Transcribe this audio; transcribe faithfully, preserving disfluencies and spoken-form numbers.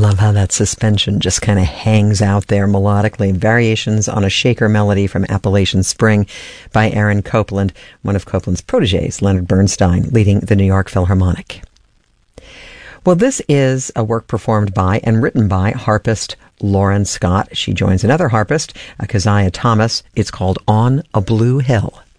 love how that suspension just kind of hangs out there melodically. Variations on a Shaker Melody from Appalachian Spring by Aaron Copland, one of Copland's proteges, Leonard Bernstein, leading the New York Philharmonic. Well, this is a work performed by and written by harpist Lauren Scott. She joins another harpist, Keziah Thomas. It's called On a Blue Hill.